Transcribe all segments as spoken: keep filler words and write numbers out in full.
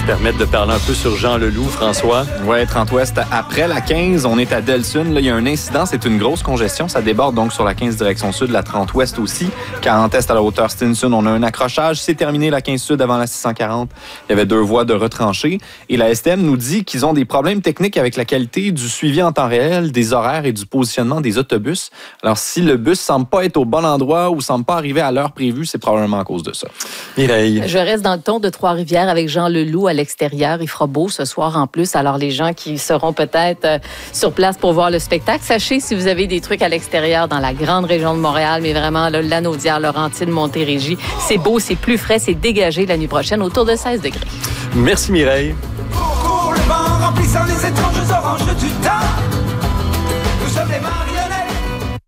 permettre de parler un peu sur Jean Leloup, François. Oui, trente ouest, après la quinze, on est à Delson. Là, il y a un incident, c'est une grosse congestion. Ça déborde donc sur la quinze direction sud, la trente ouest aussi. quarante est à la hauteur Stinson, on a un accrochage. C'est terminé la quinze sud avant la six cent quarante. Il y avait deux voies de retranchées. Et la S T M nous dit qu'ils ont des problèmes techniques avec la qualité du suivi en temps réel, des horaires et du positionnement des autobus. Alors, si le bus semble pas être au bon endroit ou semble pas arriver à l'heure prévue, c'est probablement à cause de ça. Mireille. Je reste dans le ton de Trois-Rivières avec Jean Leloup à l'extérieur. Il fera beau ce soir en plus. Alors, les gens qui seront peut-être euh, sur place pour voir le spectacle, sachez si vous avez des trucs à l'extérieur dans la grande région de Montréal, mais vraiment, là, Lanaudière, Laurentide, Montérégie, c'est beau, c'est plus frais, c'est dégagé la nuit prochaine, autour de seize degrés. Merci, Mireille. Pour le vent remplissant les étranges oranges du temps, nous sommes les marionnettes.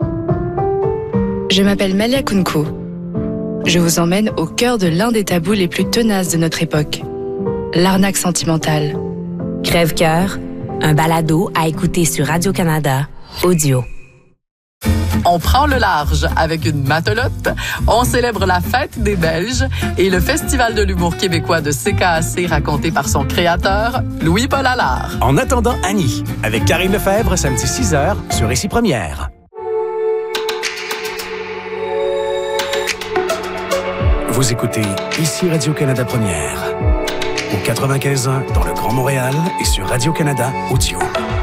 Je m'appelle Malia Kunko. Je vous emmène au cœur de l'un des tabous les plus tenaces de notre époque, l'arnaque sentimentale. Crève-cœur, un balado à écouter sur Radio-Canada, audio. On prend le large avec une matelote, on célèbre la fête des Belges et le Festival de l'humour québécois de C K A C raconté par son créateur, Louis-Paul Allard. En attendant Annie, avec Karine Lefebvre, samedi six heures, sur Récit Première. Vous écoutez ici Radio-Canada Première, au quatre-vingt-quinze ans dans le Grand Montréal et sur Radio-Canada Audio.